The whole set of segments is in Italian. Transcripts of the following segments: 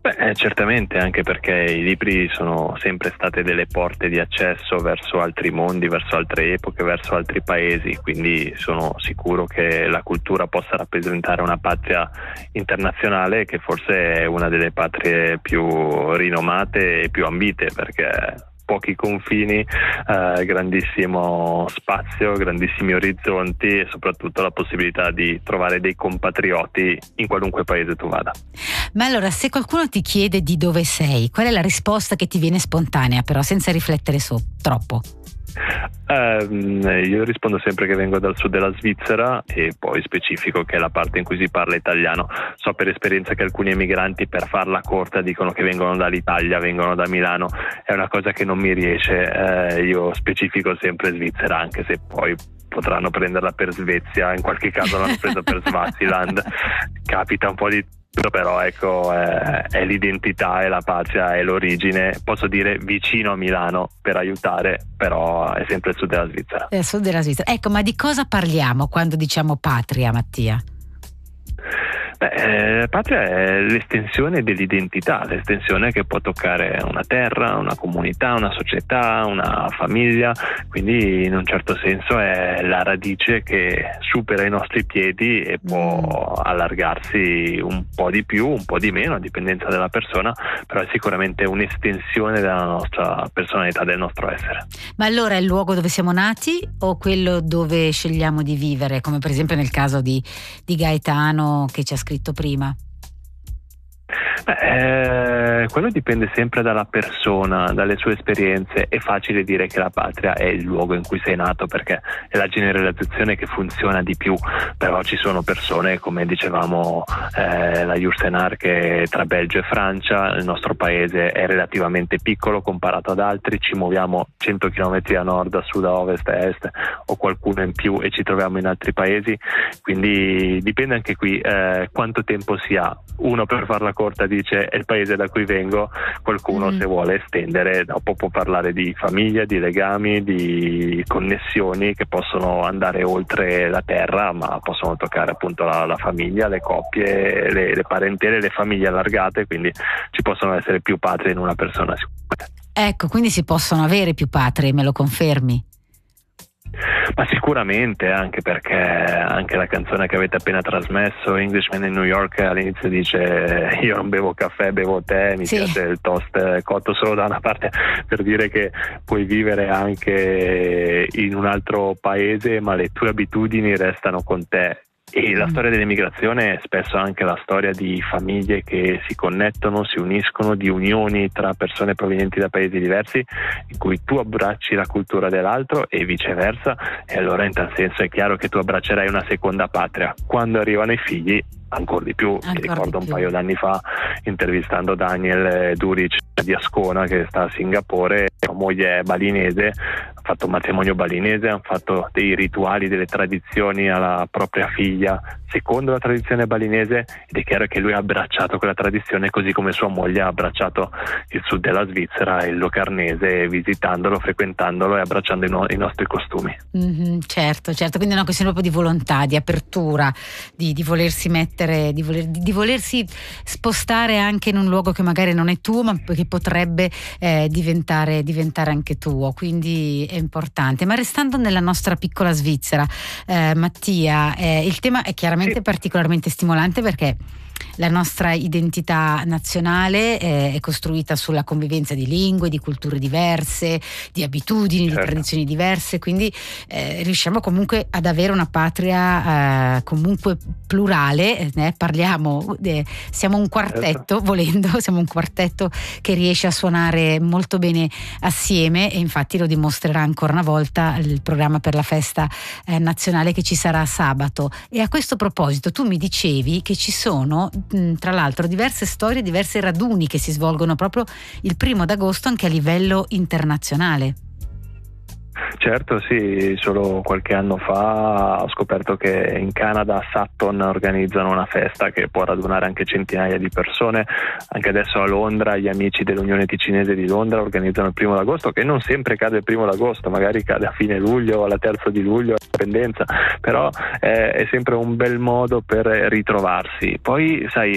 Certamente, anche perché i libri sono sempre state delle porte di accesso verso altri mondi, verso altre epoche, verso altri paesi, quindi sono sicuro che la cultura possa rappresentare una patria internazionale, che forse è una delle patrie più rinomate e più ambite, perché pochi confini, grandissimo spazio, grandissimi orizzonti e soprattutto la possibilità di trovare dei compatrioti in qualunque paese tu vada. Ma allora, se qualcuno ti chiede di dove sei, qual è la risposta che ti viene spontanea, però senza riflettere troppo? Io rispondo sempre che vengo dal sud della Svizzera e poi specifico che è la parte in cui si parla italiano. So per esperienza che alcuni emigranti, per farla corta, dicono che vengono dall'Italia, vengono da Milano. È una cosa che non mi riesce. Io specifico sempre Svizzera, anche se poi potranno prenderla per Svezia, in qualche caso l'hanno presa per Swaziland. Capita un po' di tutto, però ecco, è l'identità, è la patria, è l'origine. Posso dire vicino a Milano per aiutare, però è sempre il sud della Svizzera. Il sud della Svizzera. Ecco, ma di cosa parliamo quando diciamo patria, Mattia? Patria è l'estensione dell'identità, l'estensione che può toccare una terra, una comunità, una società, una famiglia, quindi in un certo senso è la radice che supera i nostri piedi e può allargarsi un po' di più, un po' di meno, a dipendenza della persona, però è sicuramente un'estensione della nostra personalità, del nostro essere. Ma allora è il luogo dove siamo nati o quello dove scegliamo di vivere, come per esempio nel caso di Gaetano che ci ha scritto prima? Quello dipende sempre dalla persona, dalle sue esperienze. È facile dire che la patria è il luogo in cui sei nato perché è la generalizzazione che funziona di più, però ci sono persone, come dicevamo, la Jursenar, che tra Belgio e Francia, il nostro paese è relativamente piccolo comparato ad altri, ci muoviamo 100 km a nord, a sud, a ovest, a est o qualcuno in più e ci troviamo in altri paesi, quindi dipende anche qui quanto tempo si ha. Uno, per farla corta, dice è il paese da cui vengo, qualcuno se vuole estendere dopo può parlare di famiglia, di legami, di connessioni che possono andare oltre la terra, ma possono toccare appunto la famiglia, le coppie, le parentele, le famiglie allargate, quindi ci possono essere più patrie in una persona sicuramente. Ecco, quindi si possono avere più patrie, me lo confermi? Ma sicuramente, anche perché anche la canzone che avete appena trasmesso, Englishman in New York, all'inizio dice io non bevo caffè, bevo tè, mi piace il toast cotto solo da una parte, per dire che puoi vivere anche in un altro paese ma le tue abitudini restano con te. E la storia dell'emigrazione è spesso anche la storia di famiglie che si connettono, si uniscono, di unioni tra persone provenienti da paesi diversi, in cui tu abbracci la cultura dell'altro e viceversa, e allora in tal senso è chiaro che tu abbraccerai una seconda patria. Quando arrivano i figli, ancora di più. Mi ricordo un paio d'anni fa, intervistando Daniel Duric di Ascona, che sta a Singapore, sua moglie è balinese, ha fatto un matrimonio balinese, hanno fatto dei rituali, delle tradizioni alla propria figlia secondo la tradizione balinese, ed è chiaro che lui ha abbracciato quella tradizione, così come sua moglie ha abbracciato il sud della Svizzera e il Locarnese, visitandolo, frequentandolo e abbracciando i nostri costumi. Certo, quindi è una questione proprio di volontà, di apertura, di volersi mettere, di volersi spostare anche in un luogo che magari non è tuo, ma che potrebbe diventare anche tuo, quindi è importante. Ma restando nella nostra piccola Svizzera, Mattia, il tema è chiaramente particolarmente stimolante, perché la nostra identità nazionale è costruita sulla convivenza di lingue, di culture diverse, di abitudini, di tradizioni diverse, quindi riusciamo comunque ad avere una patria comunque plurale, siamo un quartetto, volendo, siamo un quartetto che riesce a suonare molto bene assieme, e infatti lo dimostrerà ancora una volta il programma per la festa nazionale che ci sarà sabato. E a questo proposito tu mi dicevi che ci sono tra l'altro diverse storie, diversi raduni che si svolgono proprio il 1° agosto anche a livello internazionale. Certo, sì, solo qualche anno fa ho scoperto che in Canada a Sutton organizzano una festa che può radunare anche centinaia di persone. Anche adesso a Londra gli amici dell'Unione Ticinese di Londra organizzano il 1° agosto, che non sempre cade il 1° agosto, magari cade a fine luglio o alla 3 di luglio, indipendenza, però è sempre un bel modo per ritrovarsi. Poi sai,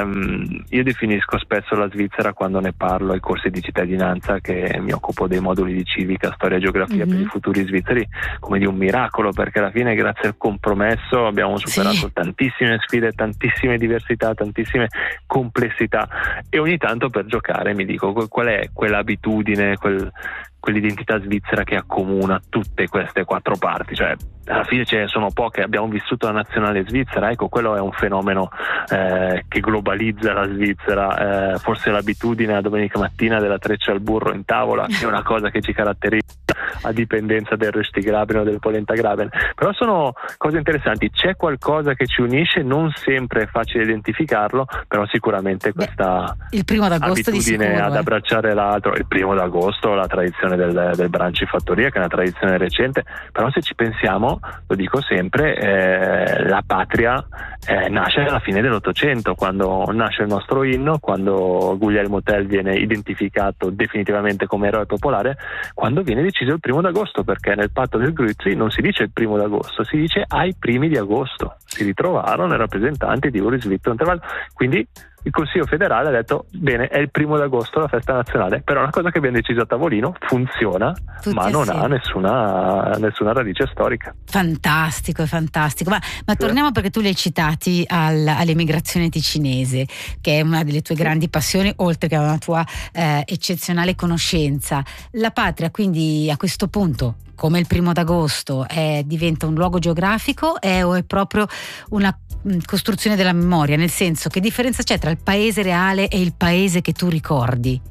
io definisco spesso la Svizzera, quando ne parlo ai corsi di cittadinanza, che mi occupo dei moduli di civica, storia e geografia per i futuri svizzeri, come di un miracolo, perché alla fine grazie al compromesso abbiamo superato tantissime sfide, tantissime diversità, tantissime complessità, e ogni tanto per giocare mi dico qual è quell'abitudine, quell'identità svizzera che accomuna tutte queste 4 parti. Cioè alla fine ce ne sono poche, abbiamo vissuto la nazionale svizzera, ecco, quello è un fenomeno che globalizza la Svizzera, forse l'abitudine la domenica mattina della treccia al burro in tavola, che è una cosa che ci caratterizza a dipendenza del Röstigraben o del Polentagraben, però sono cose interessanti. C'è qualcosa che ci unisce, non sempre è facile identificarlo, però sicuramente questa il 1° agosto abitudine di sicuro, ad abbracciare l'altro, il 1° agosto, la tradizione del brunch in fattoria, che è una tradizione recente, però se ci pensiamo, lo dico sempre, la patria nasce alla fine dell'800, quando nasce il nostro inno, quando Guglielmo Tell viene identificato definitivamente come eroe popolare, quando viene deciso il 1° agosto, perché nel patto del Grützi non si dice il 1° agosto, si dice ai primi di agosto. Si ritrovarono i rappresentanti di Uri, Svitto, Unterwald, quindi il Consiglio federale ha detto bene, è il 1° agosto la festa nazionale, però è una cosa che abbiamo deciso a tavolino, funziona, ma non ha nessuna radice storica. Fantastico, è fantastico. Ma torniamo, perché tu li hai citati all'emigrazione ticinese, che è una delle tue grandi passioni, oltre che a una tua eccezionale conoscenza. La patria, quindi, a questo punto, come il 1° agosto, diventa un luogo geografico o è proprio una costruzione della memoria? Nel senso, che differenza c'è tra il paese reale e il paese che tu ricordi?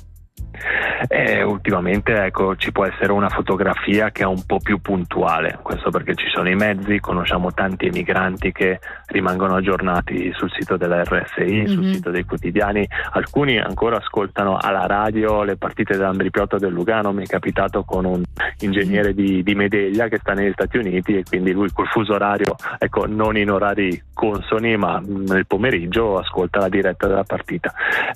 Ultimamente, ecco, ci può essere una fotografia che è un po' più puntuale, questo perché ci sono i mezzi, conosciamo tanti emigranti che rimangono aggiornati sul sito della RSI, sul sito dei quotidiani, alcuni ancora ascoltano alla radio le partite dell'Ambripiotto del Lugano. Mi è capitato con un ingegnere di Medeglia che sta negli Stati Uniti, e quindi lui col fuso orario, ecco, non in orari consoni, ma nel pomeriggio ascolta la diretta della partita.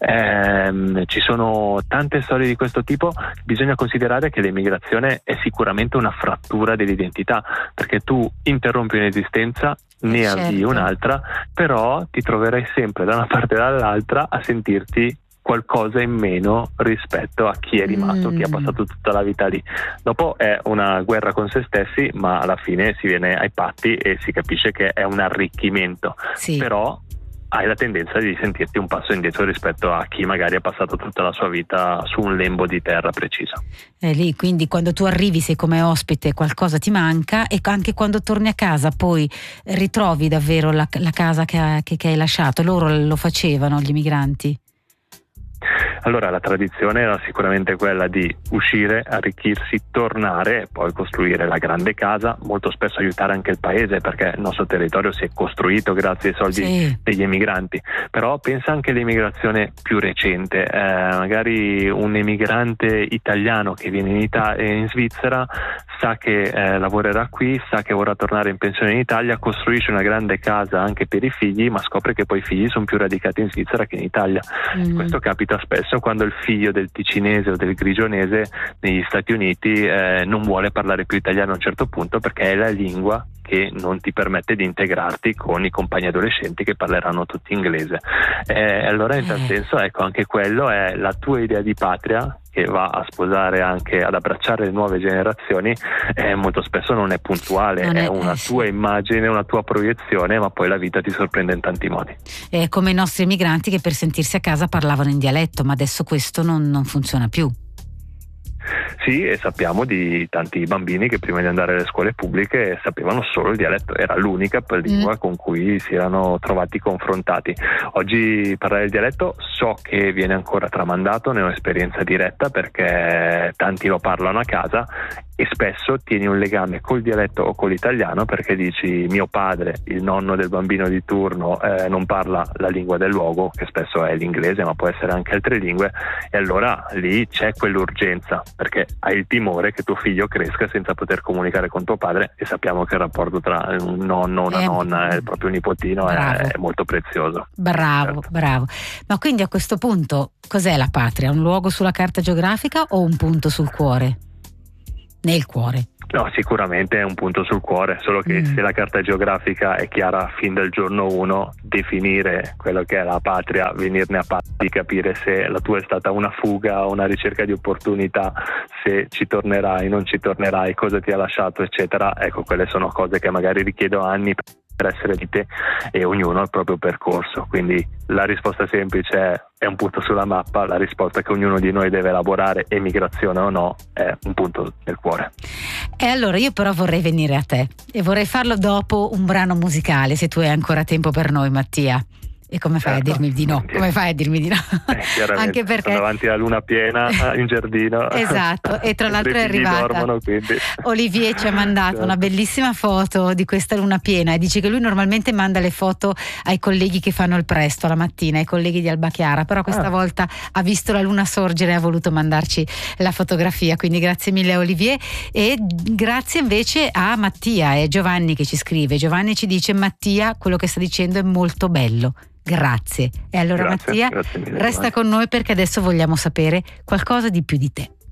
Ci sono tante storie di questo tipo. Bisogna considerare che l'emigrazione è sicuramente una frattura dell'identità, perché tu interrompi un'esistenza, ne avvii un'altra, però ti troverai sempre da una parte e dall'altra a sentirti qualcosa in meno rispetto a chi è rimasto, chi ha passato tutta la vita lì. Dopo è una guerra con se stessi, ma alla fine si viene ai patti e si capisce che è un arricchimento, però hai la tendenza di sentirti un passo indietro rispetto a chi magari ha passato tutta la sua vita su un lembo di terra preciso. Lì, quindi, quando tu arrivi, sei come ospite, qualcosa ti manca, e anche quando torni a casa poi ritrovi davvero la casa che hai lasciato. Loro lo facevano, gli emigranti? Allora, la tradizione era sicuramente quella di uscire, arricchirsi, tornare e poi costruire la grande casa, molto spesso aiutare anche il paese, perché il nostro territorio si è costruito grazie ai soldi degli emigranti. Però pensa anche all'immigrazione più recente, magari un emigrante italiano che viene in Svizzera, sa che lavorerà qui, sa che vorrà tornare in pensione in Italia, costruisce una grande casa anche per i figli, ma scopre che poi i figli sono più radicati in Svizzera che in Italia. Questo capita spesso quando il figlio del ticinese o del grigionese negli Stati Uniti non vuole parlare più italiano a un certo punto, perché è la lingua che non ti permette di integrarti con i compagni adolescenti che parleranno tutti inglese. Allora, in tal senso, ecco, anche quello è la tua idea di patria, che va a sposare anche, ad abbracciare le nuove generazioni, molto spesso non è puntuale, è una tua immagine, una tua proiezione, ma poi la vita ti sorprende in tanti modi. È come i nostri emigranti che per sentirsi a casa parlavano in dialetto, ma adesso questo non funziona più. Sì, e sappiamo di tanti bambini che prima di andare alle scuole pubbliche sapevano solo il dialetto, era l'unica lingua con cui si erano trovati confrontati. Oggi parlare il dialetto so che viene ancora tramandato, ne ho esperienza diretta, perché tanti lo parlano a casa e spesso tieni un legame col dialetto o con l'italiano perché dici mio padre, il nonno del bambino di turno, non parla la lingua del luogo, che spesso è l'inglese ma può essere anche altre lingue, e allora lì c'è quell'urgenza perché hai il timore che tuo figlio cresca senza poter comunicare con tuo padre, e sappiamo che il rapporto tra un nonno, una nonna e il proprio nipotino è molto prezioso. Bravo, certo. Bravo. Ma quindi a questo punto cos'è la patria? Un luogo sulla carta geografica o un punto sul cuore? Nel cuore? No, sicuramente è un punto sul cuore, solo che se la carta geografica è chiara fin dal giorno 1, definire quello che è la patria, venirne a patti, capire se la tua è stata una fuga, una ricerca di opportunità, se ci tornerai, non ci tornerai, cosa ti ha lasciato, eccetera. Ecco, quelle sono cose che magari richiedono anni per essere di te, e ognuno ha il proprio percorso, quindi la risposta semplice è un punto sulla mappa, la risposta che ognuno di noi deve elaborare, emigrazione o no, è un punto nel cuore. E allora io però vorrei venire a te e vorrei farlo dopo un brano musicale, se tu hai ancora tempo per noi, Mattia. E come fai a dirmi di no? Come fai a dirmi di no? Anche perché sono davanti alla luna piena in giardino. Esatto, e tra l'altro è arrivata dormono, Olivier ci ha mandato una bellissima foto di questa luna piena e dice che lui normalmente manda le foto ai colleghi che fanno il presto la mattina, ai colleghi di Alba Chiara, però questa volta ha visto la luna sorgere e ha voluto mandarci la fotografia, quindi grazie mille a Olivier, e grazie invece a Mattia e Giovanni che ci scrive. Giovanni ci dice: Mattia, quello che sta dicendo è molto bello. Grazie. E allora Mattia, resta con noi perché adesso vogliamo sapere qualcosa di più di te.